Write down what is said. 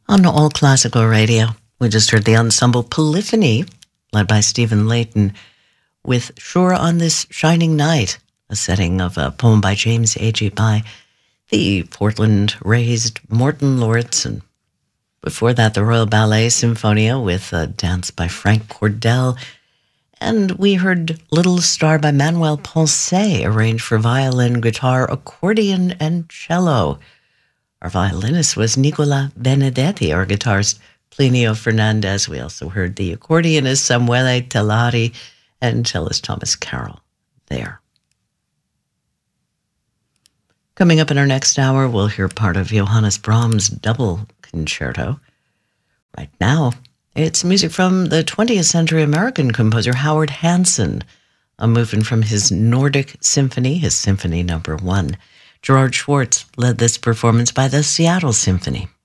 On All Classical Radio, we just heard the ensemble Polyphony, led by Stephen Layton, with Sure on This Shining Night, a setting of a poem by James Agee by the Portland-raised Morton Lauritsen. Before that, the Royal Ballet Symphonia with a dance by Frank Cordell. And we heard Little Star by Manuel Ponce, arranged for violin, guitar, accordion, and cello. Our violinist was Nicola Benedetti, our guitarist Plinio Fernandez. We also heard the accordionist Samuele Tellari and cellist Thomas Carroll there. Coming up in our next hour, we'll hear part of Johannes Brahms' double concerto. Right now, it's music from the 20th century American composer Howard Hanson, a movement from his Nordic Symphony, his Symphony No. 1. Gerard Schwartz led this performance by the Seattle Symphony.